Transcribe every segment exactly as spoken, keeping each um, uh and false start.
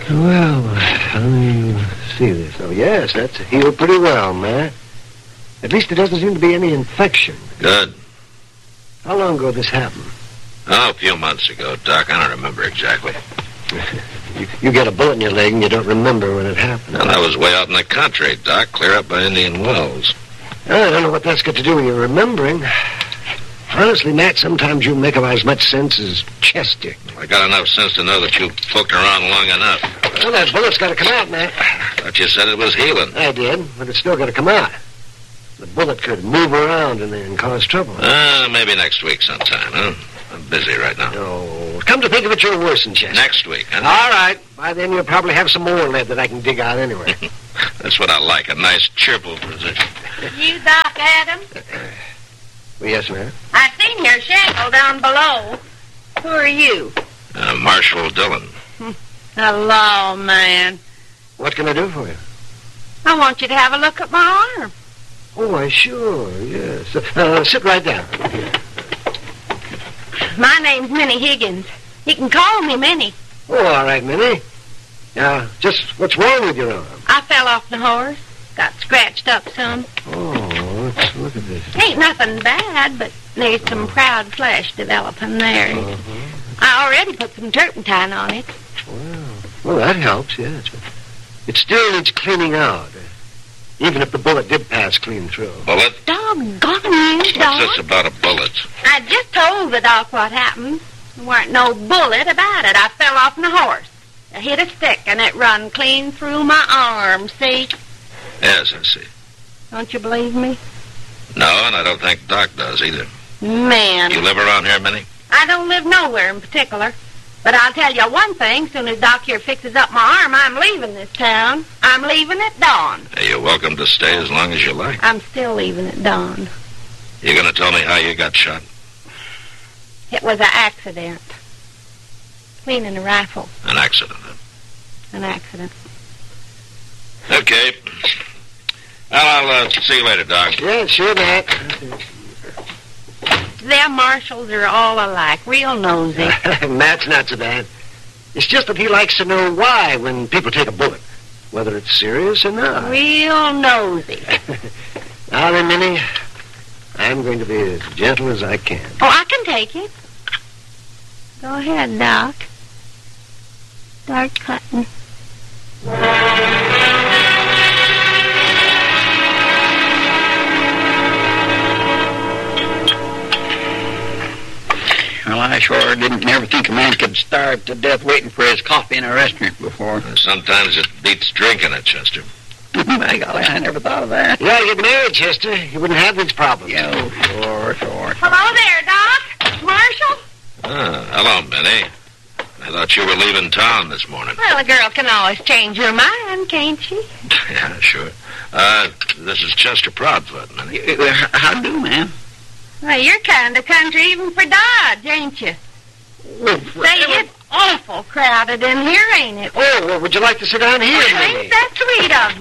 Well, let me see this. Oh, yes, that's healed pretty well, man. At least there doesn't seem to be any infection. Good. How long ago this happened? Oh, a few months ago, Doc. I don't remember exactly. you, you get a bullet in your leg and you don't remember when it happened. Well, I was way out in the country, Doc, clear up by Indian Wells. I don't know what that's got to do with your remembering. Honestly, Matt, sometimes you make about as much sense as Chester. I got enough sense to know that you poked around long enough. Well, that bullet's got to come out, Matt. Thought you said it was healing. I did, but it's still got to come out. The bullet could move around in there and cause trouble. Uh, maybe next week sometime, huh? I'm busy right now. Oh, come to think of it, you're worse than Chester. Next week, huh? All right. By then you'll probably have some more lead that I can dig out anyway. That's what I like, a nice, cheerful position. You Doc Adams? Well, yes, ma'am. I seen your shingle down below. Who are you? Uh, Marshal Dillon. Hello, man. What can I do for you? I want you to have a look at my arm. Oh, I sure, yes. Uh, sit right down. My name's Minnie Higgins. You can call me Minnie. Oh, all right, Minnie. Uh, just what's wrong with your arm? I fell off the horse. Got scratched up some. Oh, let's look at this. Ain't nothing bad, but there's some proud flesh developing there. Uh-huh. I already put some turpentine on it. Well, well, that helps, yes. But it still needs cleaning out, even if the bullet did pass clean through. Bullet? Doggone you, Doc. What's this about a bullet? I just told the doc what happened. There weren't no bullet about it. I fell off my horse. I hit a stick, and it run clean through my arm, see? Yes, I see. Don't you believe me? No, and I don't think Doc does either. Man. You live around here, Minnie? I don't live nowhere in particular. But I'll tell you one thing. Soon as Doc here fixes up my arm, I'm leaving this town. I'm leaving at dawn. Hey, you're welcome to stay as long as you like. I'm still leaving at dawn. You gonna tell me how you got shot? It was an accident. Cleaning a rifle. An accident, huh? An accident. Okay. Well, I'll uh, see you later, Doc. Yeah, sure, Matt. Them marshals are all alike, real nosy. Matt's not so bad. It's just that he likes to know why when people take a bullet, whether it's serious or not. Real nosy. Now then, Minnie, I'm going to be as gentle as I can. Oh, I can take it. Go ahead, Doc. Start cutting. Well, I sure didn't never think a man could starve to death waiting for his coffee in a restaurant before. Sometimes it beats drinking it, Chester. By golly, I never thought of that. You ought to get married, Chester. You wouldn't have these problems. Yeah, sure, sure. Hello there, Doc. Marshal? Ah, hello, Minnie. I thought you were leaving town this morning. Well, a girl can always change her mind, can't she? Yeah, sure. Uh, this is Chester Proudfoot, Minnie. How do, man? Well, you're kind of country even for Dodge, ain't you? Well, Say, it's awful crowded in here, ain't it? Oh, well, would you like to sit down here, Minnie? Ain't that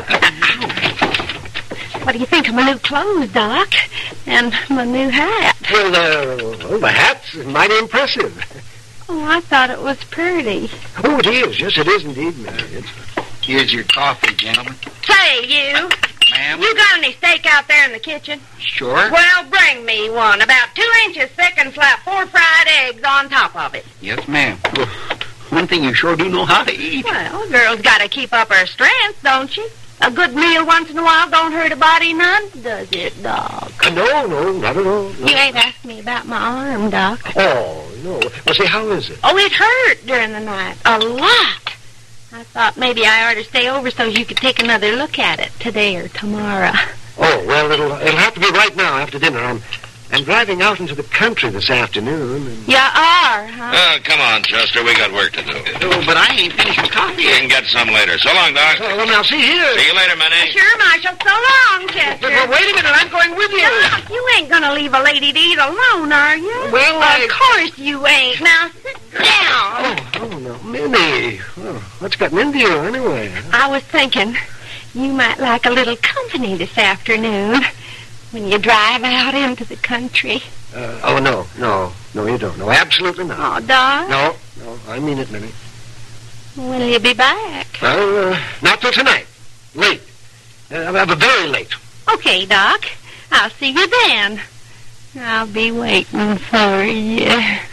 sweet of you? What do you think of my new clothes, Doc? And my new hat? Well, uh, well, the hat's mighty impressive. Oh, I thought it was pretty. Oh, it is. Yes, it is indeed, Minnie. It's... Here's your coffee, gentlemen. Say, you. Ma'am? You got any steak out there in the kitchen? Sure. Well, bring me one. About two inches thick and slap four fried eggs on top of it. Yes, ma'am. One thing you sure do know how to eat. Well, a girl's got to keep up her strength, don't she? A good meal once in a while don't hurt a body none, does it, Doc? Uh, no, no, not at all. No. You ain't asked me about my arm, Doc. Oh, no. Well, say, how is it? Oh, it hurt during the night. A lot. I thought maybe I ought to stay over so you could take another look at it today or tomorrow. Oh, well, it'll it'll have to be right now after dinner. I'm I'm driving out into the country this afternoon. And... You are, huh? Oh, come on, Chester. We got work to do. Oh, but I ain't finished with coffee You yet. can get some later. So long, Doc. Oh, well, now, see here. See you later, Minnie. Sure, Marshal. So long, Chester. But, but wait a minute. I'm going with you. Doc, you ain't gonna leave a lady to eat alone, are you? Well, I... Of course you ain't. Now, sit down. Oh, oh, no. Minnie. Well, what's gotten into you anyway? I was thinking you might like a little company this afternoon when you drive out into the country. Uh, oh, no, no. No, you don't. No, absolutely not. Oh, Doc. No, no. I mean it, Minnie. Will you be back? Well, uh, not till tonight. Late. Uh, uh, very late. Okay, Doc. I'll see you then. I'll be waiting for you.